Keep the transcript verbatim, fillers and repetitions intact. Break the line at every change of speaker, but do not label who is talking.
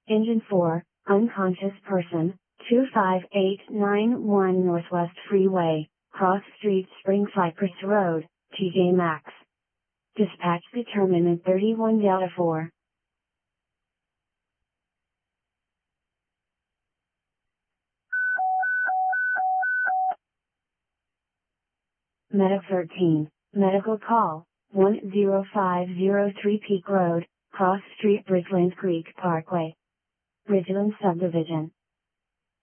Engine four, unconscious person, two five eight nine one Northwest Freeway, Cross Street Spring Cypress Road, T J Maxx. Dispatch determined at thirty-one Delta four. Medic thirteen, medical call, one zero five zero three Peak Road, Cross Street Bridgeland Creek Parkway. Bridgeland Subdivision.